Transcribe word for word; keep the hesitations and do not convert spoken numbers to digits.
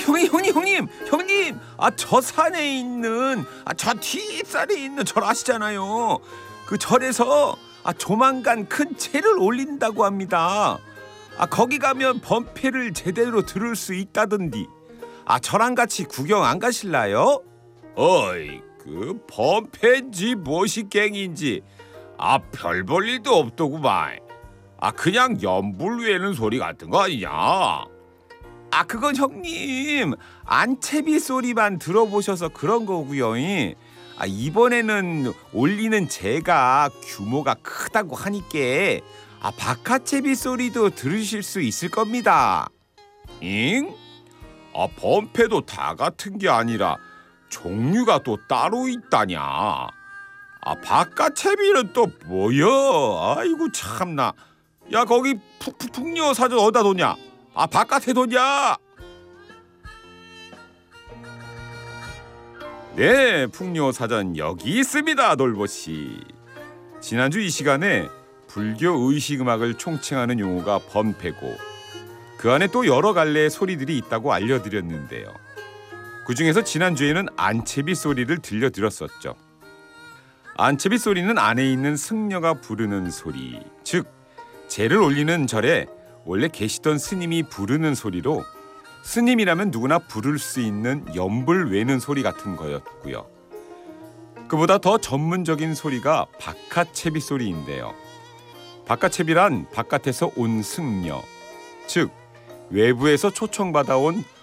형님 형님 형님 형님 아 저 산에 있는 아 저 뒷산에 있는 절 아시잖아요. 그 절에서 아 조만간 큰 채를 올린다고 합니다. 아 거기 가면 번패를 제대로 들을 수 있다던디. 아 저랑 같이 구경 안 가실라요? 어이 그 번패인지 무엇이갱인지 아 별 볼 일도 없더구만. 아 그냥 연불 외는 소리 같은 거 아니냐? 아 그건 형님 안채비 소리만 들어보셔서 그런 거고요. 아 이번에는 올리는 재가 규모가 크다고 하니까 아 박하채비 소리도 들으실 수 있을 겁니다. 잉? 아 번패도 다 같은 게 아니라 종류가 또 따로 있다냐? 아 박하채비는 또 뭐여? 아이고 참나. 야 거기 푹푹 풍요 사전 어디다 뒀냐? 아 바깥에 뒀냐? 네, 풍요 사전 여기 있습니다, 놀보씨. 지난주 이 시간에 불교 의식 음악을 총칭하는 용어가 번패고 그 안에 또 여러 갈래의 소리들이 있다고 알려드렸는데요. 그 중에서 지난주에는 안채비 소리를 들려드렸었죠. 안채비 소리는 안에 있는 승려가 부르는 소리, 즉 제를 올리는 절에 원래 계시던 스님이 부르는 소리로 스님이라면 누구나 부를 수 있는 연불 외는 소리 같은 거였고요. 그보다 더 전문적인 소리가 박하채비 소리인데요. 박하채비란 바깥에서 온 승려, 즉 외부에서 초청받아온